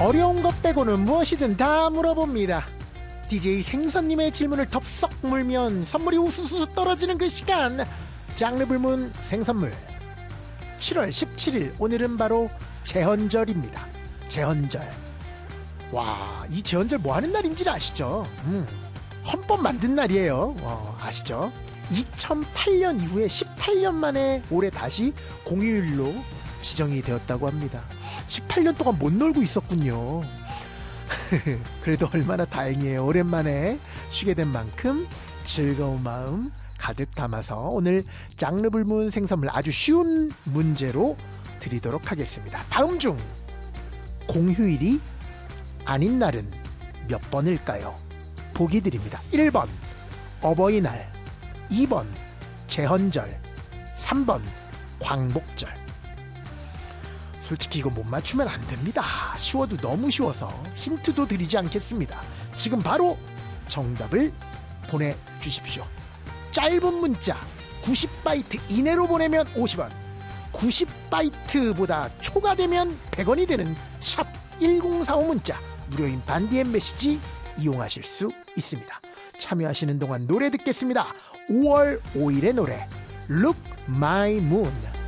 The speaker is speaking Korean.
어려운 것 빼고는 무엇이든 다 물어봅니다. DJ 생선님의 질문을 덥석 물면 선물이 우수수 떨어지는 그 시간, 장르 불문 생선물. 7월 17일, 오늘은 바로 제헌절입니다. 제헌절. 와, 이 제헌절 뭐 하는 날인지 아시죠? 헌법 만든 날이에요. 아시죠? 2008년 이후에 18년 만에 올해 다시 공휴일로 지정이 되었다고 합니다. 18년 동안 못 놀고 있었군요. 그래도 얼마나 다행이에요. 오랜만에 쉬게 된 만큼 즐거운 마음 가득 담아서 오늘 장르 불문 생선물 아주 쉬운 문제로 드리도록 하겠습니다. 다음 중 공휴일이 아닌 날은 몇 번일까요? 보기 드립니다. 1번 어버이날, 2번 제헌절, 3번 광복절. 솔직히 이거 못 맞추면 안 됩니다. 쉬워도 너무 쉬워서 힌트도 드리지 않겠습니다. 지금 바로 정답을 보내주십시오. 짧은 문자 90바이트 이내로 보내면 50원, 90바이트보다 초과되면 100원이 되는 샵 1045 문자, 무료인 반디앤 메시지 이용하실 수 있습니다. 참여하시는 동안 노래 듣겠습니다. 5월 5일의 노래 Look My Moon.